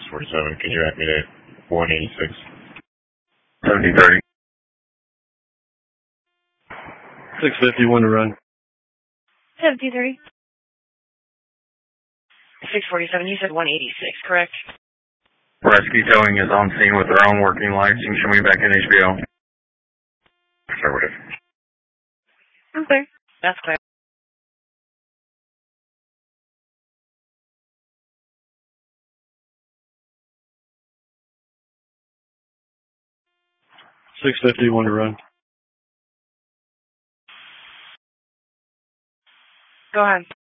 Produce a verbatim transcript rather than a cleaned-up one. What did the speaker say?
six forty-seven. Can you rack me to one eighty-six? seventy thirty. six fifty-one to run. seventy thirty. six forty-seven, you said one eighty-six, correct? Rescue towing is on scene with their own working lights. You can show me back in H B O. Affirmative. Okay. That's clear. six fifty-one to run. Go ahead.